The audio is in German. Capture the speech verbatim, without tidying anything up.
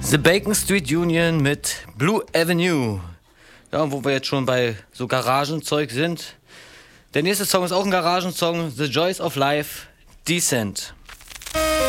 The Bacon Street Union mit Blue Avenue. Ja, und wo wir jetzt schon bei so Garagenzeug sind. Der nächste Song ist auch ein Garagensong, The Joys of Life, Decent.